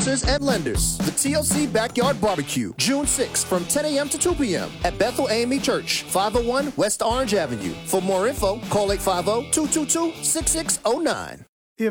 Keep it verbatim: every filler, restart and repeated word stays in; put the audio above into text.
sponsors and lenders. The T L C Backyard Barbecue, June sixth from ten a.m. to two p.m. at Bethel A M E Church, five oh one West Orange Avenue. For more info, call eight five zero, two two two, six six zero nine.